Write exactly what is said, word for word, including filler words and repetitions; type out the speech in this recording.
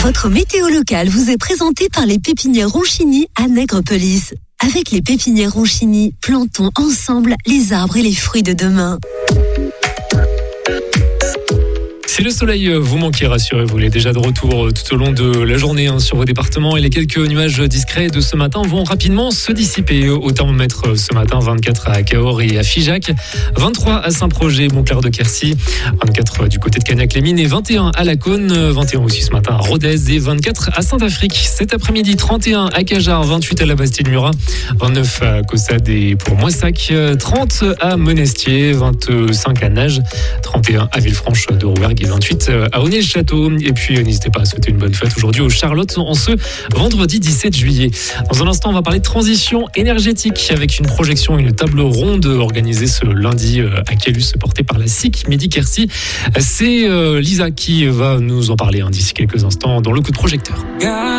Votre météo locale vous est présentée par les pépinières Ronchini à Nègrepelisse. Avec les pépinières Ronchini, plantons ensemble les arbres et les fruits de demain. Si le soleil vous manquait, rassurez-vous, il est déjà de retour tout au long de la journée hein, sur vos départements et les quelques nuages discrets de ce matin vont rapidement se dissiper. Au thermomètre ce matin, vingt-quatre à Cahors et à Figeac, vingt-trois à Saint-Projet, Montclair-de-Quercy, vingt-quatre du côté de Cagnac-les-Mines et vingt et un à La Cône, vingt et un aussi ce matin à Rodez et vingt-quatre à Saint-Afrique. Cet après-midi, trente et un à Cajar, vingt-huit à la Bastide-Murat, vingt-neuf à Caussade et pour Moissac, trente à Monestier, vingt-cinq à Nages, trente et un à Villefranche de Rouergue et vingt-huit à Aulnay-le-Château. Et puis n'hésitez pas à souhaiter une bonne fête aujourd'hui aux Charlottes en ce vendredi dix-sept juillet. Dans un instant, on va parler de transition énergétique avec une projection, une table ronde organisée ce lundi à Calus, portée par la S I C Midi-Quercy. C'est Lisa qui va nous en parler hein, d'ici quelques instants dans le coup de projecteur.